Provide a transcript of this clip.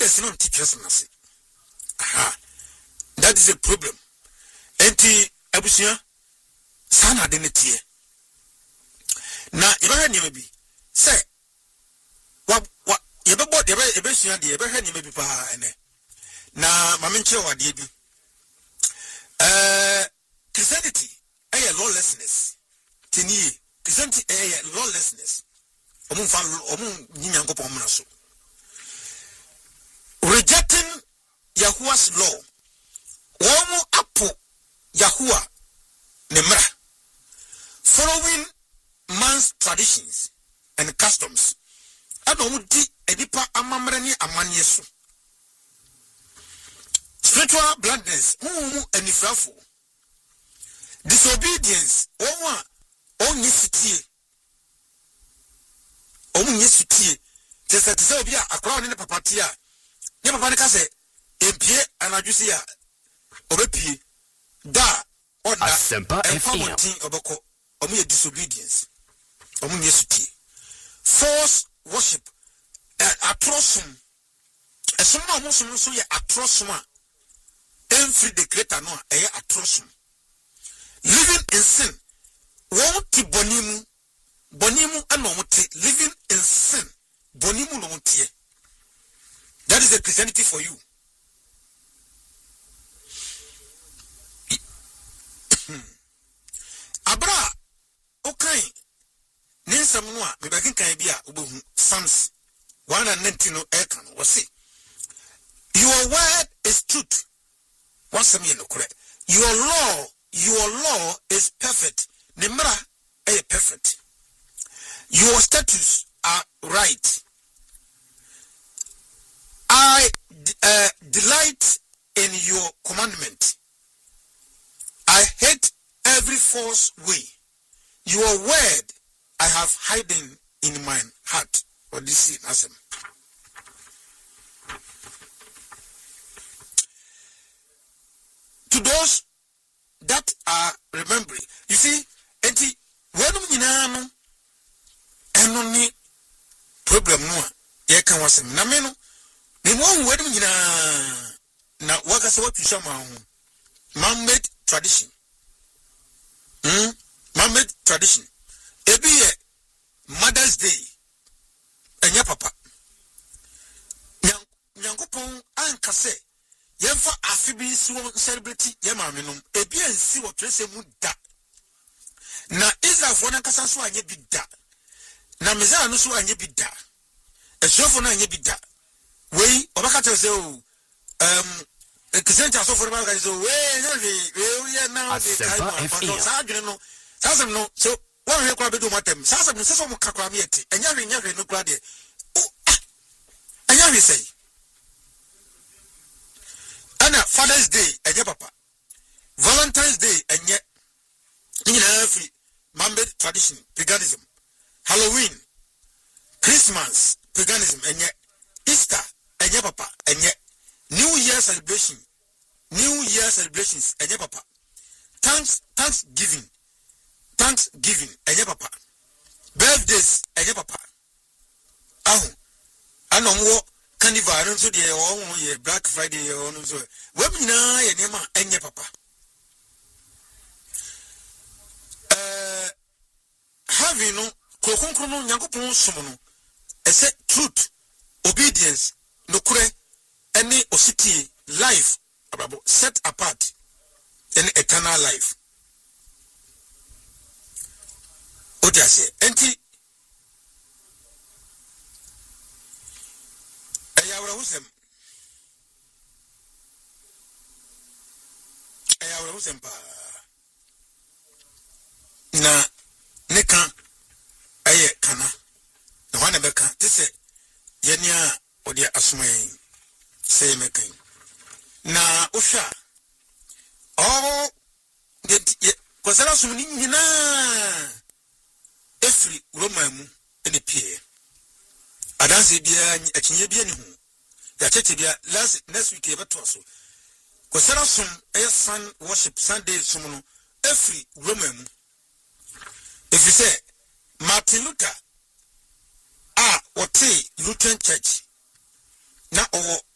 leaders no teachers na se aha that is a problem enti abusua sana de netie na yeba nyema bi se wa yebebo yebesua de yeba nyema bi pa ene na mamenche wade bi Christianity a lawlessness tini Christianity a lawlessness rejecting Yahuwah's law womu apo Yahuwah nemra following man's traditions and customs adomu di edipa amamre ni amanyeso spiritual blindness anifrafo disobedience onyesitie tese obi a akra ne papa tia ne papa ne ka se empie anadwusi a obepie da oda Asempa FM obeko omu disobedience onyesitie false worship atrocity esoma omuso so ye atrocity every the creator no eye atrocity living in sin won't bonimu anomote living in sin bonimu no montie. That is the Christianity for you. Abra okay ninsam no a me bakin kan bia obohu Psalms 119 no ekan was say your word is truth. What's me no correct? Your law is perfect. Nemra is perfect. Your statutes are right. I delight in your commandment. I hate every false way. Your word I have hidden in my heart. Or this is awesome. To those that are remembering, you see, enti when you know, any problem no, ye can was na me no, the one when you na waka se what you show man-made tradition. Man-made tradition. Ebi Mother's Day, enya papa. Nyankopon ankase yemfa afibi siwo celebrity yemamenum ebi ansi wo trese mu da na Israelfo na kasa so anye bi da na meza no so anye bi da esofo na anye bi da wei obaka tell say o Christian so for about so we now the time sa adwene no sasem no so one he kwa bedo matem sasem no seso mo kakra me eti enya hwe no kra de enya hwe say Anna Father's Day enye papa Valentine's Day enye nyina free man-made tradition paganism Halloween Christmas paganism enye Easter enye papa enye New Year celebrations enye papa Thanksgiving enye papa birthdays enye papa anomwo Carnival so the Black Friday on so webina ye nema enye papa having no kokonkro no nyankopon som no ese truth obedience no kure any osity life ababo set apart in eternal life odiase enti ayawra husem pa na neka aye kana na wana beka tese yenia odi asumai say mekan na osha oh kwasara sum ni nyina efri roma mu ene pie adanse bia akinye bia ni hu ya cheche bia next week e beto so kwasara sum sun worship Sunday sum no efri roma mu if you say Martin Luther what Lutheran Church na